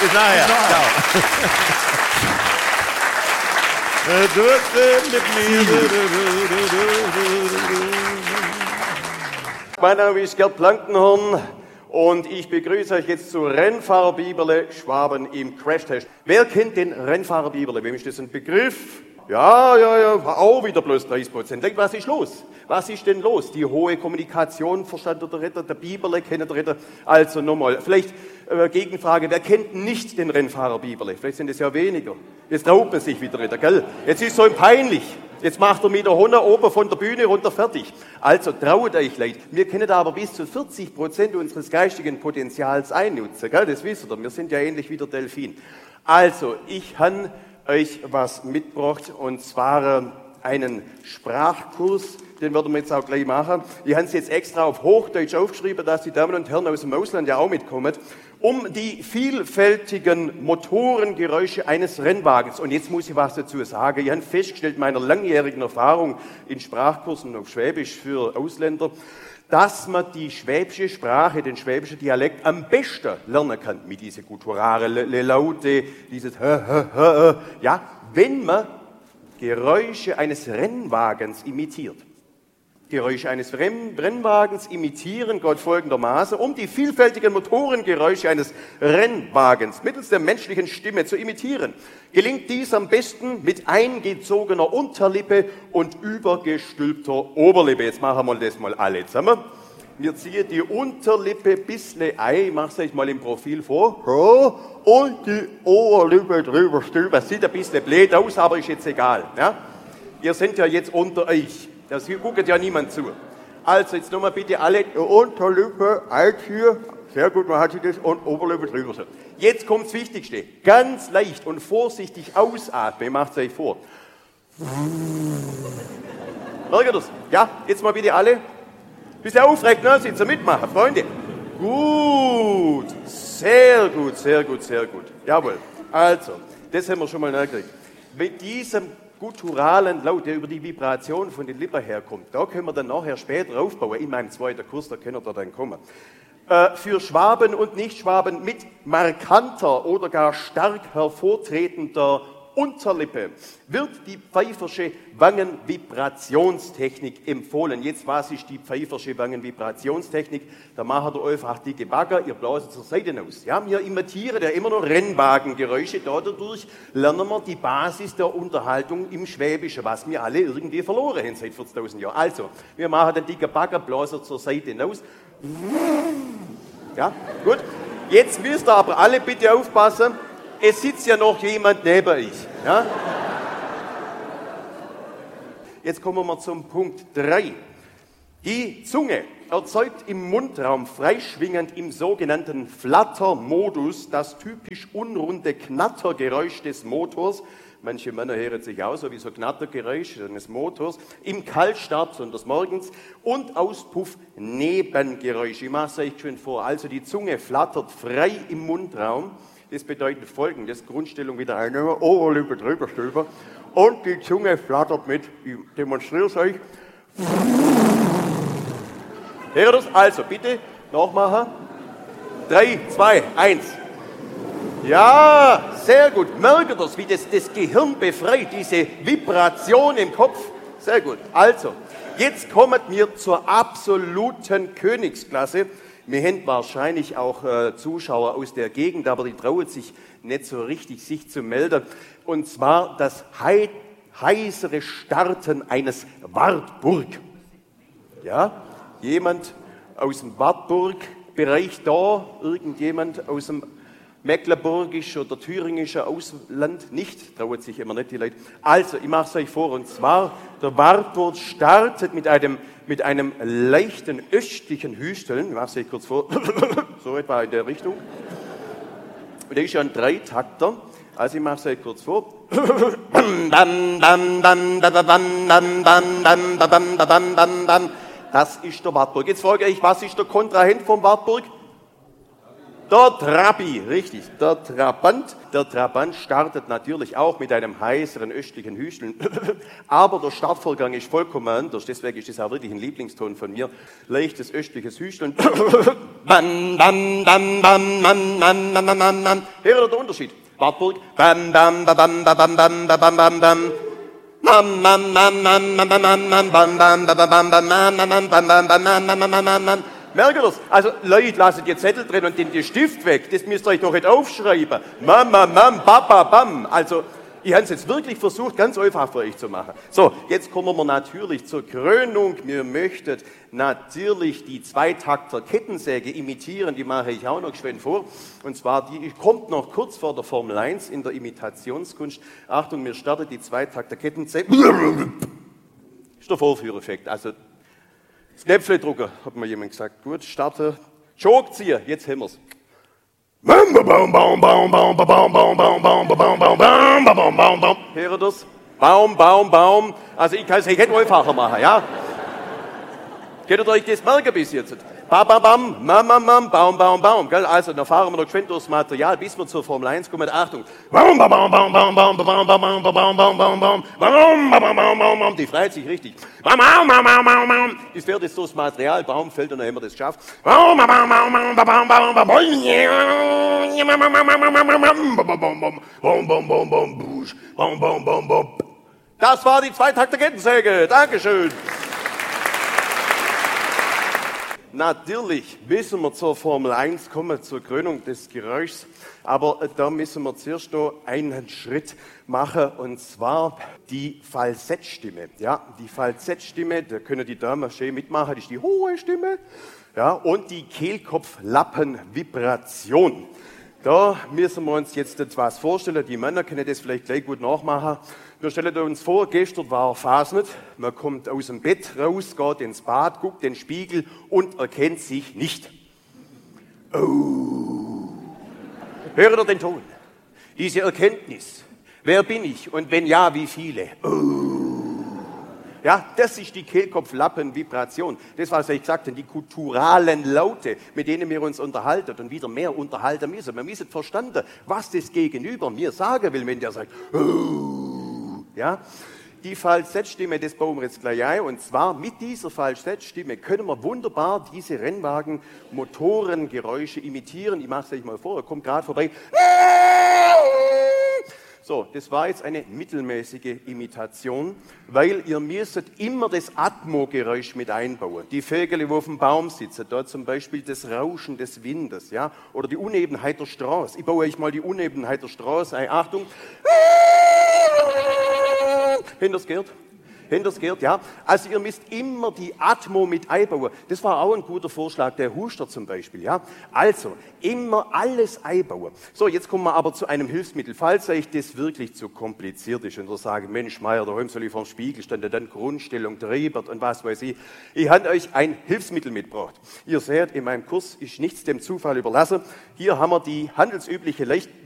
Bis nachher. Ciao. Mein Name ist Gerd Plankenhorn und ich begrüße euch jetzt zu Rennfahrer-Biberle Schwaben im Crashtest. Wer kennt den Rennfahrer-Biberle? Wem ist das ein Begriff? Ja, auch wieder bloß 30%. Was ist los? Was ist denn los? Die hohe Kommunikation, verstand der Ritter, der Biberle, kennt der Ritter. Also nochmal, vielleicht Gegenfrage, wer kennt nicht den Rennfahrer Biberle? Vielleicht sind es ja weniger. Jetzt traut man sich wieder, Ritter, gell? Jetzt ist so peinlich. Jetzt macht er mit der Honne oben von der Bühne runter fertig. Also traut euch leid. Wir können aber bis zu 40% unseres geistigen Potenzials einnutzen, gell? Das wisst ihr, wir sind ja ähnlich wie der Delfin. Also, ich habe euch was mitgebracht und zwar einen Sprachkurs, den werden wir jetzt auch gleich machen. Ich habe es jetzt extra auf Hochdeutsch aufgeschrieben, dass die Damen und Herren aus dem Ausland ja auch mitkommen, um die vielfältigen Motorengeräusche eines Rennwagens. Und jetzt muss ich was dazu sagen. Ich habe festgestellt, meiner langjährigen Erfahrung in Sprachkursen auf Schwäbisch für Ausländer, dass man die schwäbische Sprache, den schwäbischen Dialekt am besten lernen kann. Mit diese gutturale Laute, dieses ja, wenn man Geräusche eines Rennwagens imitiert. Geräusche eines Rennwagens imitieren geht folgendermaßen, um die vielfältigen Motorengeräusche eines Rennwagens mittels der menschlichen Stimme zu imitieren. Gelingt dies am besten mit eingezogener Unterlippe und übergestülpter Oberlippe. Jetzt machen wir das mal alle zusammen. Wir ziehen die Unterlippe ein bisschen ein, ich mache es euch mal im Profil vor, ja, und die Oberlippe drüber stülpen. Sieht ein bisschen blöd aus, aber ist jetzt egal. Ja? Ihr seid ja jetzt unter euch. Das guckt ja niemand zu. Also, jetzt nochmal bitte alle Unterlippe einziehen. Sehr gut, man hat sich das und Oberlippe drüber. Jetzt kommt das Wichtigste. Ganz leicht und vorsichtig ausatmen. Macht es euch vor. Merkt ihr das? Ja, jetzt mal bitte alle. Bisschen aufrecht, ne? Sitzen Sie mitmachen, Freunde. Gut. Sehr gut, sehr gut, sehr gut. Jawohl. Also, das haben wir schon mal nachgekriegt. Mit diesem gutturalen Laut, der über die Vibration von den Lippen herkommt, da können wir dann nachher später aufbauen, in meinem zweiten Kurs, da können wir dann kommen. Für Schwaben und Nichtschwaben mit markanter oder gar stark hervortretender Unterlippe wird die Pfeiffersche Wangenvibrationstechnik empfohlen. Jetzt, was ist die Pfeiffersche Wangenvibrationstechnik? Da macht ihr einfach dicke Bagger, ihr blaset zur Seite aus. Ja, wir imitieren ja immer noch Rennwagengeräusche, dadurch lernen wir die Basis der Unterhaltung im Schwäbischen, was wir alle irgendwie verloren haben seit 40.000 Jahren. Also, wir machen den dicken Bagger, blasen zur Seite aus. Ja, gut. Jetzt müsst ihr aber alle bitte aufpassen, es sitzt ja noch jemand neben euch. Ja? Jetzt kommen wir zum Punkt 3. Die Zunge erzeugt im Mundraum freischwingend im sogenannten Flatter-Modus das typisch unrunde Knattergeräusch des Motors. Manche Männer hören sich auch so wie so Knattergeräusch eines Motors. Im Kaltstart, besonders morgens. Und Auspuff-Nebengeräusch. Ich mache es euch schön vor. Also die Zunge flattert frei im Mundraum. Das bedeutet Folgendes, Grundstellung wieder einnehmen, Oberlippe drüber stülpen und die Zunge flattert mit, ich demonstriere es euch. Hört ihr das? Also bitte, nachmachen. 3, 2, 1. Ja, sehr gut. Merkt ihr das, wie das Gehirn befreit, diese Vibration im Kopf? Sehr gut. Also, jetzt kommen wir zur absoluten Königsklasse. Wir haben wahrscheinlich auch Zuschauer aus der Gegend, aber die trauen sich nicht so richtig, sich zu melden. Und zwar das heisere Starten eines Wartburg. Ja, jemand aus dem Wartburg-Bereich da, irgendjemand aus dem mecklenburgischen oder thüringischen Ausland nicht, traut sich immer nicht die Leute. Also, ich mache es euch vor, und zwar, der Wartburg startet mit einem leichten östlichen Hüsteln, ich mache es euch kurz vor, so etwa in der Richtung. Und der ist ja ein Dreitakter, also ich mache es euch kurz vor. Das ist der Wartburg. Jetzt frage ich, was ist der Kontrahent vom Wartburg? Der Trabi, richtig, der Trabant. Der Trabant startet natürlich auch mit einem heißeren östlichen Hüsteln. Aber der Startvorgang ist vollkommen anders. Deswegen ist das auch wirklich ein Lieblingston von mir. Leichtes östliches Hüsteln. Bam, bam, bam, bam, bam, bam, bam, bam, bam. Hier ist der Unterschied. Wartburg. Bam, bam, bam, bam, bam, bam, bam, bam, bam, bam. Mam, mam, mam, mam, mam, mam, mam, bam, bam, bam, bam, bam, bam, bam, bam, bam, bam, bam, bam, bam. Merkt ihr das? Also, Leute, lasst die Zettel drin und den Stift weg. Das müsst ihr euch doch nicht aufschreiben. Mam, mam, mam, baba, bam. Also, ich habe es jetzt wirklich versucht, ganz einfach für euch zu machen. So, jetzt kommen wir natürlich zur Krönung. Wir möchten natürlich die Zweitakter Kettensäge imitieren. Die mache ich auch noch geschwind vor. Und zwar, die kommt noch kurz vor der Formel 1 in der Imitationskunst. Achtung, wir starten die Zweitakter Kettensäge. Das ist der Vorführeffekt. Also, Knöpfle drücken, hat mir jemand gesagt. Gut, starten. Choke ziehen, jetzt haben wir es. Hört das? Baum, Baum, Baum. Also ich kann es nicht einfacher machen, ja? Könnt ihr euch das merken bis jetzt? Bam, bam, bam, mam, mam, mam, baum, baum, baum. Gell? Also dann fahren wir noch geschwind durchs Material, bis wir zur Formel 1 kommen. Achtung. Baum, bam, bam, bam, bam, bam, bam, bam, bam, bam, bam, bam, bam, bam, bam, bam, bam. Die freut sich richtig. Baum, bam, bam, bam, bam, bam. Das fährt jetzt durchs Material, Baum fällt und dann haben wir das geschafft. Baum, bam, bam, bam, bam, bam, bam, bam, bam. Das war die Zweitakter Kettensäge. Dankeschön. Natürlich müssen wir zur Formel 1 kommen, zur Krönung des Geräuschs. Aber da müssen wir zuerst noch einen Schritt machen, und zwar die Falsettstimme. Ja, die Falsettstimme, da können die Damen schön mitmachen, das ist die hohe Stimme. Ja, und die Kehlkopflappenvibration. Da müssen wir uns jetzt etwas vorstellen. Die Männer können das vielleicht gleich gut nachmachen. Wir stellen uns vor, gestern war Fasnet, man kommt aus dem Bett raus, geht ins Bad, guckt den Spiegel und erkennt sich nicht. Oh. Hört ihr den Ton? Diese Erkenntnis. Wer bin ich und wenn ja, wie viele? Oh. Ja, das ist die Kehlkopflappenvibration. Das, was ich sagte, die gutturalen Laute, mit denen wir uns unterhalten und wieder mehr unterhalten müssen. Wir müssen verstanden, was das Gegenüber mir sagen will, wenn der sagt, oh. Ja, die Falsettstimme, das bauen wir jetzt gleich ein. Und zwar mit dieser Falsettstimme können wir wunderbar diese Rennwagen-Motorengeräusche imitieren. Ich mache es euch mal vor, er kommt gerade vorbei. So, das war jetzt eine mittelmäßige Imitation, weil ihr müsstet immer das Atmo-Geräusch mit einbauen. Die Vögel, die auf dem Baum sitzen, da zum Beispiel das Rauschen des Windes, ja, oder die Unebenheit der Straße. Ich baue euch mal die Unebenheit der Straße ein. Achtung. Hinters gehört? Ja. Also ihr müsst immer die Atmo mit einbauen. Das war auch ein guter Vorschlag, der Huster zum Beispiel, ja. Also, immer alles einbauen. So, jetzt kommen wir aber zu einem Hilfsmittel. Falls euch das wirklich zu kompliziert ist und ihr sagt, Mensch, Meier, daheim soll ich vor dem Spiegel stehen, dann Grundstellung, Treibert und was weiß ich. Ich habe euch ein Hilfsmittel mitgebracht. Ihr seht, in meinem Kurs ist nichts dem Zufall überlassen. Hier haben wir die handelsübliche